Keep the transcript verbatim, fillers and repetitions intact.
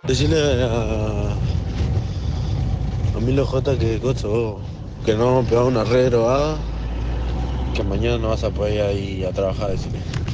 Decirle a, a Milo J que coso, vos, que no vamos a pegar una re drogada, que mañana no vas a poder ir a trabajar, decirle.